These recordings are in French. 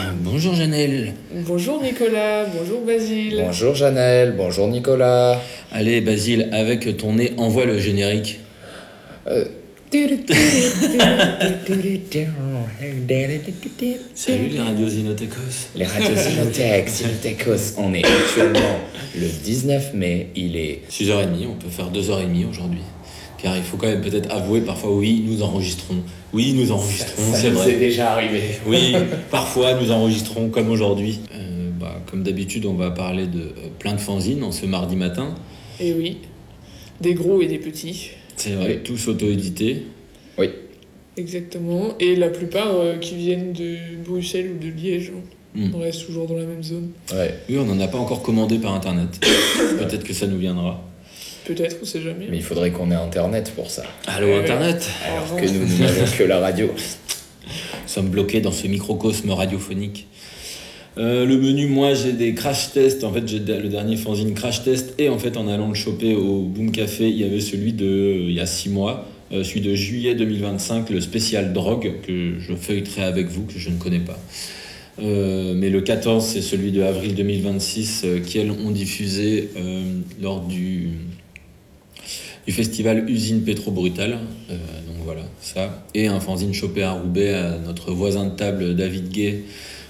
Bonjour Janelle. Bonjour Nicolas, bonjour Basile. Bonjour Janelle, bonjour Nicolas. Allez Basile, avec ton nez, envoie le générique. Salut les radios Zinotechos. Les radios Zinotechos, on est actuellement le 19 mai, il est 6h30, on peut faire 2h30 aujourd'hui. Car il faut quand même peut-être avouer, parfois oui, nous enregistrons. Oui, nous enregistrons, ça c'est vrai. C'est déjà arrivé. Oui, parfois nous enregistrons comme aujourd'hui. Comme d'habitude, on va parler de plein de fanzines en ce mardi matin. Et oui, des gros et des petits. C'est vrai, Oui. tous auto-édités. Oui. Exactement, et la plupart qui viennent de Bruxelles ou de Liège. On reste toujours dans la même zone. Ouais. Oui, on n'en a pas encore commandé par internet. Peut-être que ça nous viendra. Peut-être, on sait jamais. Mais il faudrait qu'on ait internet pour ça. Allô internet. Alors que nous n'avons que la radio. Nous sommes bloqués dans ce microcosme radiophonique. Le menu, moi j'ai des crash tests. En fait, j'ai le dernier fanzine crash test. Et en fait, en allant le choper au Boom Café, il y avait celui il y a 6 mois. Celui de juillet 2025, le spécial drogue, que je feuilleterai avec vous, que je ne connais pas. Mais le 14, c'est celui de avril 2026, qu'ils ont diffusé lors du festival Usine Pétro Brutal. Donc voilà, ça. Et un fanzine chopé à Roubaix à notre voisin de table, David Gay,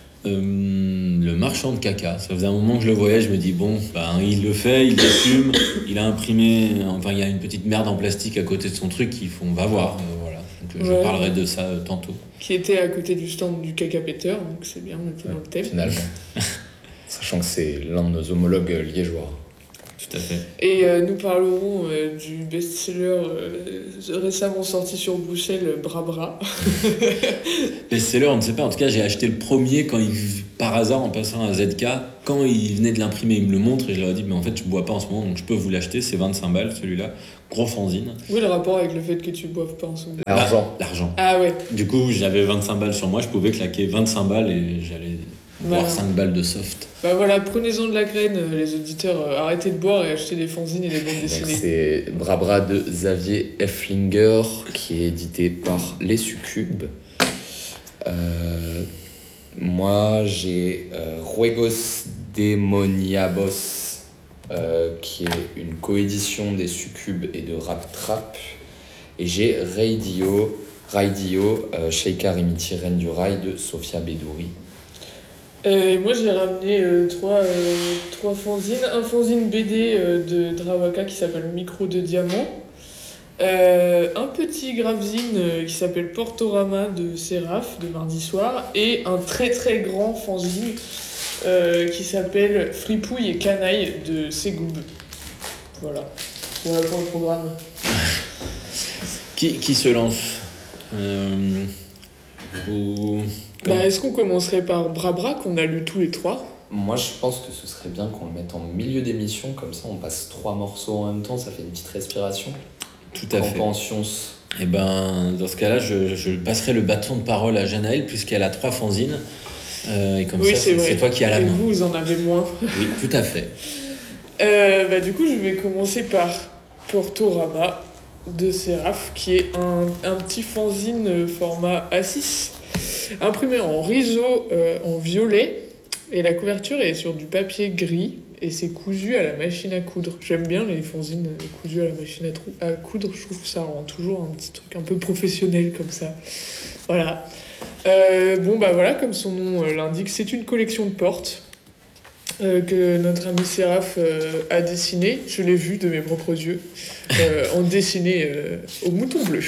le marchand de caca. Ça faisait un moment que je le voyais, je me dis bon, il le fait, il l'assume, il a imprimé, enfin il y a une petite merde en plastique à côté de son truc on va voir, voilà. Donc je parlerai de ça tantôt. Qui était à côté du stand du caca péteur, donc c'est bien, on était dans le thème. Finalement. Sachant que c'est l'un de nos homologues liégeois. Tout à fait. Et nous parlerons du best-seller récemment sorti sur Bruxelles, Bra. Best-seller, on ne sait pas. En tout cas, j'ai acheté le premier par hasard en passant à ZK. Quand il venait de l'imprimer, il me le montre et je leur ai dit, mais en fait, je ne bois pas en ce moment, donc je peux vous l'acheter. C'est 25 balles celui-là. Gros fanzine. Oui, le rapport avec le fait que tu boives pas en ce moment. L'argent. Ah ouais. Du coup, j'avais 25 balles sur moi, je pouvais claquer 25 balles et j'allais boire 5 balles de soft. Bah voilà, prenez-en de la graine, les auditeurs, arrêtez de boire et achetez des fanzines et des bandes dessinées. C'est Bra de Xavier Efflinger, qui est édité par Les Succubes. Moi, j'ai Ruegos Demoniabos, qui est une coédition des Succubes et de Rap Trap. Et j'ai Raidio, Sheikha Rimiti, Reine du Rail de Sofia Bedouri. Moi j'ai ramené trois fanzines. Un fanzine BD de Drawaka qui s'appelle Micro de Diamant. Un petit gravzine qui s'appelle Portorama de Séraph de mardi soir. Et un très très grand fanzine qui s'appelle Fripouille et Canaille de Ségoub. Voilà pour le programme. Qui se lance Est-ce qu'on commencerait par Bra qu'on a lu tous les trois ? Moi, je pense que ce serait bien qu'on le mette en milieu d'émission, comme ça on passe 3 morceaux en même temps, ça fait une petite respiration. Tout à fait. Qu'en pensions ? Et dans ce cas-là, je passerai le bâton de parole à Janaël, puisqu'elle a 3 fanzines. Et comme oui, ça, c'est toi qui as la main. Et vous en avez moins. Oui, tout à fait. Du coup, je vais commencer par Portorama de Séraph, qui est un petit fanzine format A6, imprimé en riso en violet, et la couverture est sur du papier gris, et c'est cousu à la machine à coudre. J'aime bien les fanzines cousus à la machine à coudre, je trouve que ça rend toujours un petit truc un peu professionnel comme ça. Voilà. Voilà, comme son nom l'indique, c'est une collection de portes que notre ami Séraph a dessiné. Je l'ai vu de mes propres yeux, en dessiné au mouton bleu.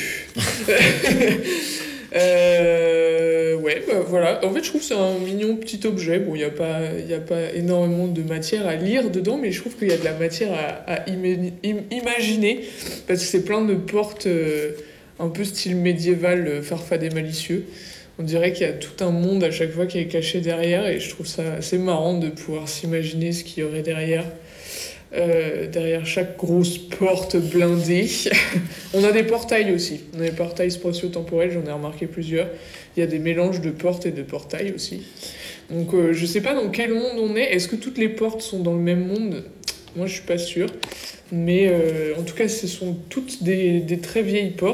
Voilà. En fait, je trouve que c'est un mignon petit objet. Bon, il n'y a pas énormément de matière à lire dedans, mais je trouve qu'il y a de la matière à imaginer, parce que c'est plein de portes un peu style médiéval, farfadé malicieux. On dirait qu'il y a tout un monde à chaque fois qui est caché derrière, et je trouve ça assez marrant de pouvoir s'imaginer ce qu'il y aurait derrière chaque grosse porte blindée. On a des portails aussi. On a des portails spatio-temporels, j'en ai remarqué plusieurs. Il y a des mélanges de portes et de portails aussi. Donc je sais pas dans quel monde on est. Est-ce que toutes les portes sont dans le même monde ? Moi je suis pas sûre. Mais en tout cas ce sont toutes des très vieilles portes.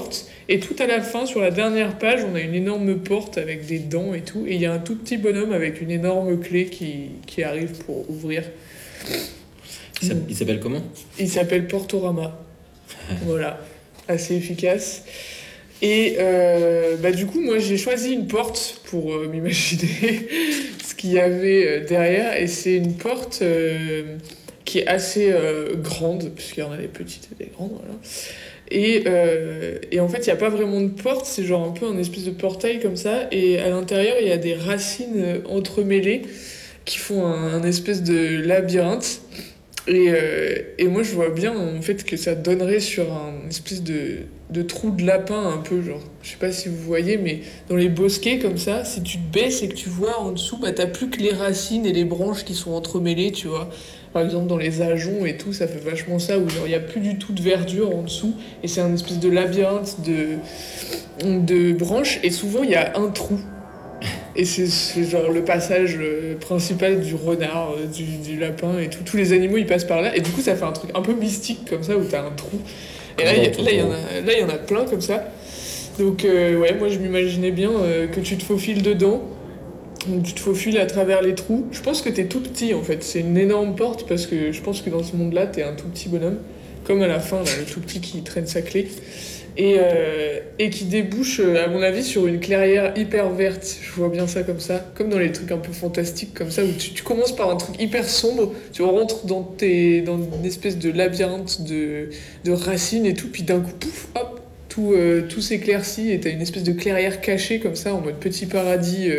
Et tout à la fin, sur la dernière page, on a une énorme porte avec des dents et tout. Et il y a un tout petit bonhomme avec une énorme clé qui arrive pour ouvrir. Il s'appelle comment? Il s'appelle Portorama. Voilà, assez efficace. Et du coup, moi, j'ai choisi une porte pour m'imaginer ce qu'il y avait derrière. Et c'est une porte qui est assez grande, puisqu'il y en a des petites et des grandes, voilà. Et en fait, il n'y a pas vraiment de porte, c'est genre un peu un espèce de portail comme ça. Et à l'intérieur, il y a des racines entremêlées qui font un espèce de labyrinthe. Et moi, je vois bien en fait que ça donnerait sur un espèce de trou de lapin un peu, genre, je sais pas si vous voyez, mais dans les bosquets comme ça, si tu te baisses et que tu vois en dessous, bah t'as plus que les racines et les branches qui sont entremêlées, tu vois. Par exemple, dans les ajoncs et tout, ça fait vachement ça, où genre il y a plus du tout de verdure en dessous, et c'est un espèce de labyrinthe de branches, et souvent il y a un trou. Et c'est genre le passage principal du renard, du lapin et tout. Tous les animaux, ils passent par là. Et du coup, ça fait un truc un peu mystique comme ça, où t'as un trou. Et là, il y en a plein comme ça. Donc, ouais, moi, je m'imaginais bien que tu te faufiles dedans. Donc, tu te faufiles à travers les trous. Je pense que t'es tout petit, en fait. C'est une énorme porte, parce que je pense que dans ce monde-là, t'es un tout petit bonhomme. Comme à la fin, là, le tout petit qui traîne sa clé. Et qui débouche, à mon avis, sur une clairière hyper verte. Je vois bien ça comme ça. Comme dans les trucs un peu fantastiques comme ça, où tu commences par un truc hyper sombre, tu rentres dans une espèce de labyrinthe de racines et tout, puis d'un coup, pouf, hop, tout s'éclaircit et t'as une espèce de clairière cachée comme ça, en mode petit paradis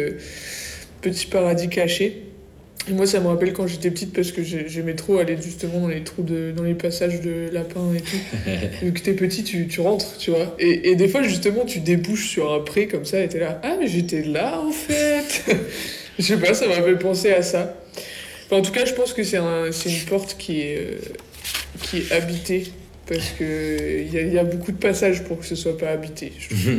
caché. Et moi, ça me rappelle quand j'étais petite, parce que j'aimais trop aller justement dans les trous dans les passages de lapins et tout. Vu que t'es petit, tu rentres, tu vois. Et des fois, justement, tu débouches sur un pré comme ça, et t'es là, ah, mais j'étais là, en fait. Je sais pas, ça m'a fait penser à ça. Enfin, en tout cas, je pense que c'est une porte qui est habitée, parce que il y a beaucoup de passages pour que ce soit pas habité.